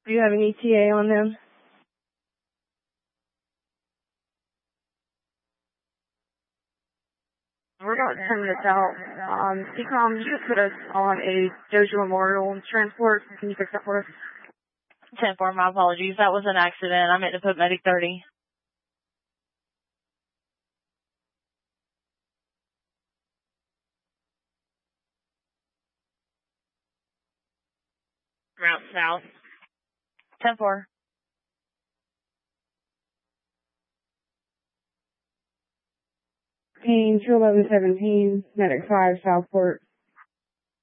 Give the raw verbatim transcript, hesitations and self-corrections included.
Do you have an E T A on them? We're about ten minutes out. Um, C COM, you just put us on a Dozier Memorial transport. Can you fix that for us? ten four, my apologies. That was an accident. I meant to put Medic thirty. Route south. ten four. Payne two eleven seventeen, Medic five, Southport.